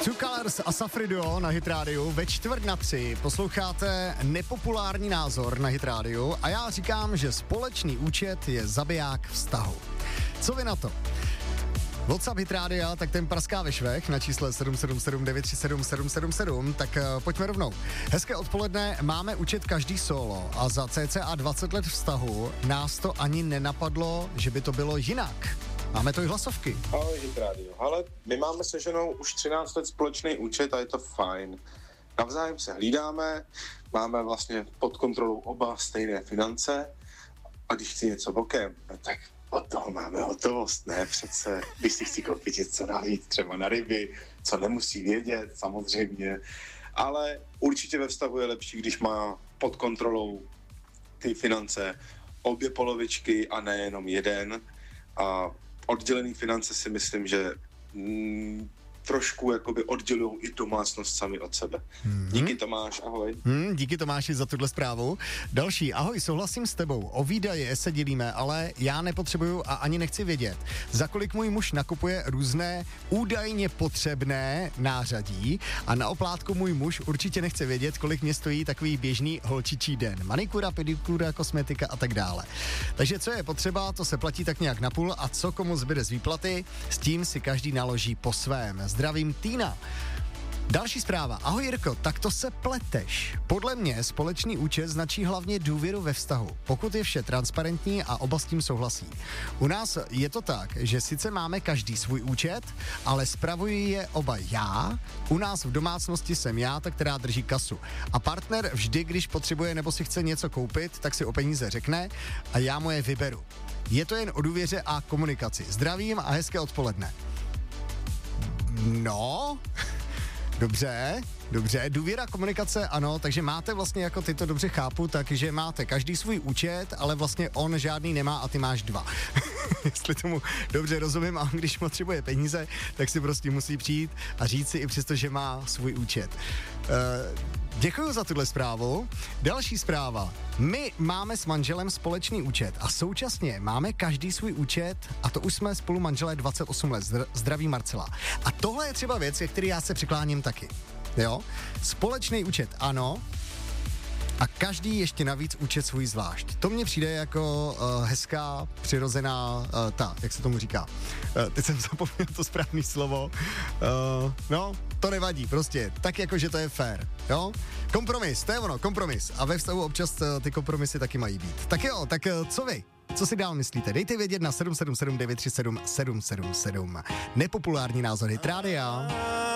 Two Colors a Safri Duo na Hit Radio ve 2:45 posloucháte nepopulární názor na Hit Radio a já říkám, že společný účet je zabiják vztahu. Co vy na to? WhatsApp Hit Radio, tak ten praská ve švech na čísle 777 937 777, tak pojďme rovnou. Hezké odpoledne, máme účet každý solo a za cca 20 let vztahu nás to ani nenapadlo, že by to bylo jinak. Máme to i hlasovky. Ahoj Hit Radio. Ale my máme se ženou už 13 let společný účet a je to fajn. Navzájem se hlídáme, máme vlastně pod kontrolou oba stejné finance a když chci něco bokem, tak od toho máme hotovost, ne přece, když si chci koupit něco navíc, třeba na ryby, co nemusí vědět, samozřejmě, ale určitě ve vztahu je lepší, když má pod kontrolou ty finance obě polovičky a ne jenom jeden a oddělený finance si myslím, že trošku jakoby oddělují i domácnost sami od sebe. Díky Tomáš, ahoj. Díky Tomáši za tuhle zprávu. Další, ahoj, souhlasím s tebou. O výdaje se dělíme, ale já nepotřebuju a ani nechci vědět, za kolik můj muž nakupuje různé údajně potřebné nářadí a na oplátku můj muž určitě nechce vědět, kolik mě stojí takový běžný holčičí den. Manikura, pedikura, kosmetika a tak dále. Takže co je potřeba, to se platí tak nějak napůl a co komu zbyde z výplaty, s tím si každý naloží po svém. Zdravím, Týna. Další zpráva. Ahoj Jirko, tak to se pleteš. Podle mě společný účet značí hlavně důvěru ve vztahu, pokud je vše transparentní a oba s tím souhlasí. U nás je to tak, že sice máme každý svůj účet, ale spravuji je oba já. U nás v domácnosti jsem já, ta, která drží kasu. A partner vždy, když potřebuje nebo si chce něco koupit, tak si o peníze řekne a já mu je vyberu. Je to jen o důvěře a komunikaci. Zdravím a hezké odpoledne. No, dobře, důvěra, komunikace, ano, takže máte vlastně, jako ty to dobře chápu, takže máte každý svůj účet, ale vlastně on žádný nemá a ty máš dva. Jestli tomu dobře rozumím, a on když potřebuje peníze, tak si prostě musí přijít a říct si i přesto, že má svůj účet. Děkuji za tuhle zprávu. Další zpráva. My máme s manželem společný účet a současně máme každý svůj účet a to už jsme spolu manželé 28 let. Zdraví Marcela. A tohle je třeba věc, ke který já se přikláním taky. Jo? Společný účet, ano. A každý ještě navíc účet svůj zvlášť. To mně přijde jako hezká, přirozená, jak se tomu říká. Teď jsem zapomněl to správné slovo. No, to nevadí, prostě. Tak jako, že to je fér, jo? Kompromis, to je ono, kompromis. A ve vztahu občas ty kompromisy taky mají být. Tak jo, tak co vy? Co si dál myslíte? Dejte vědět na 777 937 777. Nepopulární názor Hit Rádia.